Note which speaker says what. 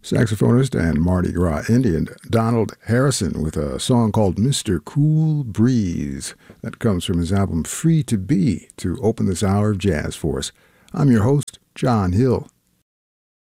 Speaker 1: saxophonist and Mardi Gras Indian Donald Harrison with a song called Mr. Cool Breeze. That comes from his album Free to Be to open this hour of jazz for us. I'm your host, John Hill.